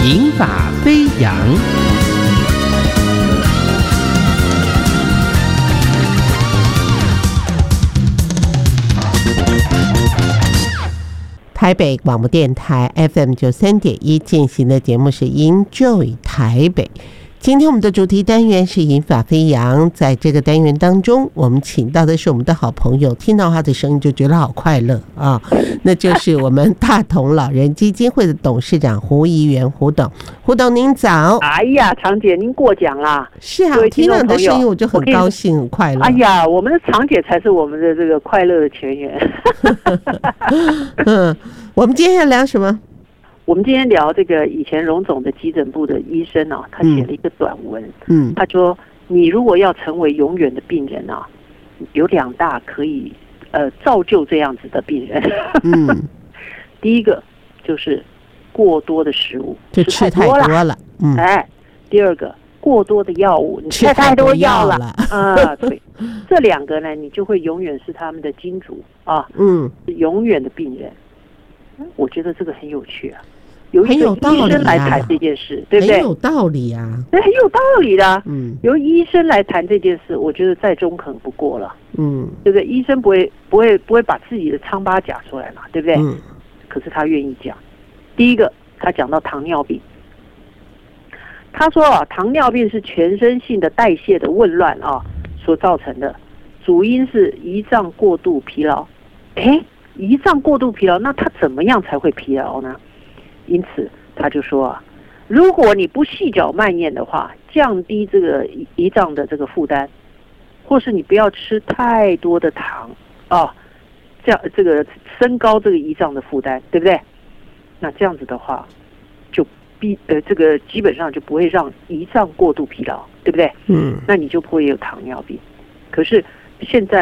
民法飞扬。 台北广播电台 FM93.1 进行的节目是 Enjoy 台北。今天我们的主题单元是银发飞扬，在这个单元当中，我们请到的是我们的好朋友，听到他的声音就觉得好快乐啊！那就是我们大同老人基金会的董事长胡怡元胡董。胡董您早。 哎呀，常姐您过奖啦。 是啊，听到你的声音我就很高兴很快乐。 哎呀，我们的常姐才是我们的这个快乐的泉源。 我们今天要聊什么？ 我们今天聊这个以前荣总的急诊部的医生啊，他写了一个短文，他说你如果要成为永远的病人啊，有2大可以造就这样子的病人。第一个就是过多的食物， 就吃太多了。 第二个过多的药物，你吃太多药了啊。对，这2个呢，你就会永远是他们的金主啊，永远的病人。我觉得这个很有趣啊。由一个医生来谈这件事，对不对？ 很有道理啊， 对，很有道理的。由医生来谈这件事，我觉得再中肯不过了。对不对？医生不会把自己的疮疤讲出来嘛，对不对？可是他愿意讲。第一个，他讲到糖尿病，他说啊，糖尿病是全身性的代谢的紊乱啊所造成的，主因是胰脏过度疲劳。胰脏过度疲劳，那他怎么样才会疲劳呢？因此他就说啊，如果你不细嚼慢咽的话，降低这个胰脏的这个负担，或是你不要吃太多的糖啊，这个升高这个胰脏的负担，对不对？那这样子的话，就这个基本上就不会让胰脏过度疲劳，对不对？那你就不会有糖尿病。可是现在